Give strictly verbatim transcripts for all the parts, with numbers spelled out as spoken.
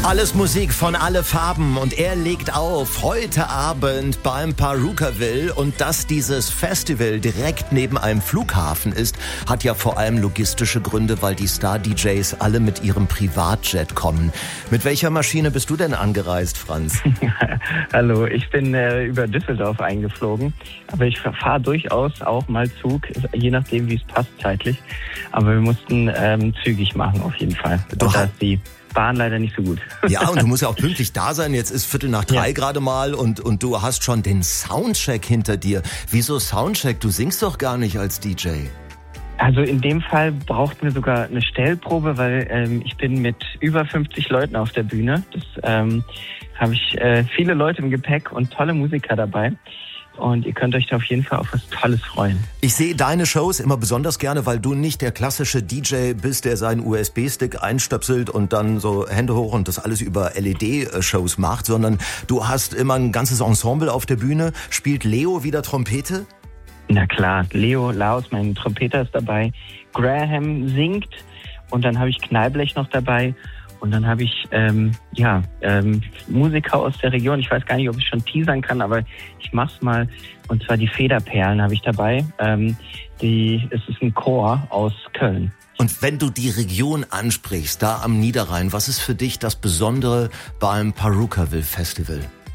Alles Musik von alle Farben und er legt auf heute Abend beim Pharookerville. Und dass dieses Festival direkt neben einem Flughafen ist, hat ja vor allem logistische Gründe, weil die Star-D Js alle mit ihrem Privatjet kommen. Mit welcher Maschine bist du denn angereist, Franz? Hallo, ich bin äh, über Düsseldorf eingeflogen, aber ich fahre durchaus auch mal Zug, je nachdem wie es passt zeitlich. Aber wir mussten ähm, zügig machen auf jeden Fall. Du und da ist die Bahn leider nicht so gut. Ja, und du musst ja auch pünktlich da sein. Jetzt ist Viertel nach drei ja. gerade mal und, und du hast schon den Soundcheck hinter dir. Wieso Soundcheck? Du singst doch gar nicht als D J. Also in dem Fall brauchten wir sogar eine Stellprobe, weil ähm, ich bin mit über fünfzig Leuten auf der Bühne. Das ähm, habe ich äh, viele Leute im Gepäck und tolle Musiker dabei. Und ihr könnt euch da auf jeden Fall auf was Tolles freuen. Ich sehe deine Shows immer besonders gerne, weil du nicht der klassische D J bist, der seinen U S B-Stick einstöpselt und dann so Hände hoch und das alles über L E D-Shows macht, sondern du hast immer ein ganzes Ensemble auf der Bühne. Spielt Leo wieder Trompete? Na klar, Leo Laus, mein Trompeter, ist dabei. Graham singt und dann habe ich Knallblech noch dabei. Und dann habe ich ähm, ja ähm, Musiker aus der Region. Ich weiß gar nicht, ob ich schon teasern kann, aber ich mach's mal. Und zwar die Federperlen habe ich dabei. Ähm, die, es ist ein Chor aus Köln. Und wenn du die Region ansprichst, da am Niederrhein, was ist für dich das Besondere beim Pharookerville Festival?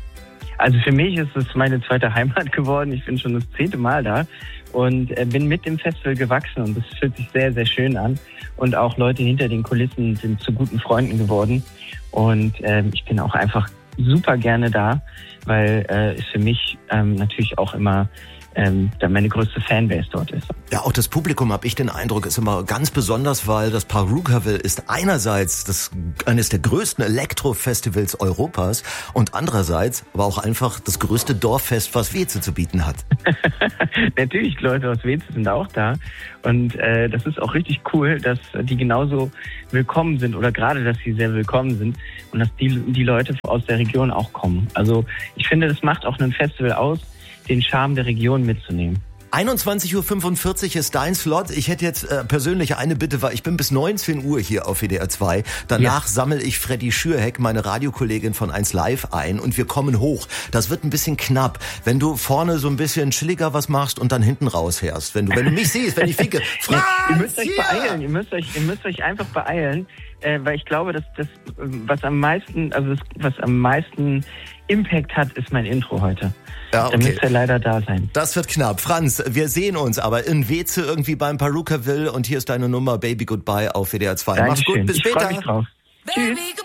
Also für mich ist es meine zweite Heimat geworden. Ich bin schon das zehnte Mal da und bin mit dem Festival gewachsen und das fühlt sich sehr, sehr schön an. Und auch Leute hinter den Kulissen sind zu guten Freunden geworden. Und ähm, ich bin auch einfach super gerne da, weil äh, es für mich ähm, natürlich auch immer ähm, meine größte Fanbase dort ist. Ja, auch das Publikum, habe ich den Eindruck, ist immer ganz besonders, weil das Pharookerville ist einerseits das eines der größten Elektro-Festivals Europas und andererseits aber auch einfach das größte Dorffest, was Weeze zu bieten hat. Natürlich, Leute aus Weeze sind auch da und äh, das ist auch richtig cool, dass die genauso willkommen sind oder gerade, dass sie sehr willkommen sind und dass die, die Leute aus der Region auch kommen. Also ich finde, das macht auch ein Festival aus, den Charme der Region mitzunehmen. einundzwanzig Uhr fünfundvierzig ist dein Slot. Ich hätte jetzt äh, persönlich eine Bitte, weil ich bin bis neunzehn Uhr hier auf W D R zwei. Danach ja. sammle ich Freddy Schürheck, meine Radiokollegin von eins Live, ein und wir kommen hoch. Das wird ein bisschen knapp, wenn du vorne so ein bisschen chilliger was machst und dann hinten rausfährst. Wenn du, wenn du mich siehst, wenn ich winke. Franz, ihr müsst euch beeilen, ihr müsst euch, ihr müsst euch einfach beeilen, äh, weil ich glaube, dass das, was am meisten, also das, was am meisten Impact hat, ist mein Intro heute. Ja, okay. Da müsst ihr leider da sein. Das wird knapp. Franz, wir sehen uns aber in Weeze irgendwie beim Pharookerville und hier ist deine Nummer Baby Goodbye auf W D R zwei. Dankeschön. Mach's gut, bis ich später. Ich freu mich drauf. Tschüss.